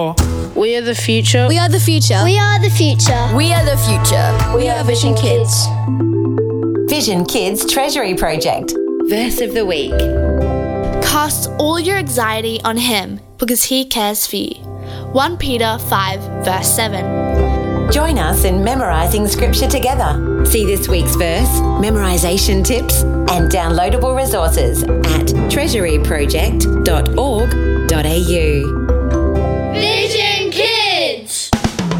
We are the future. We are the future. We are the future. We are the future. We are Vision Kids. Vision Kids Treasury Project. Verse of the week. Cast all your anxiety on him because he cares for you. 1 Peter 5 verse 7. Join us in memorising scripture together. See this week's verse, memorisation tips, And downloadable resources at treasuryproject.org.au. Vision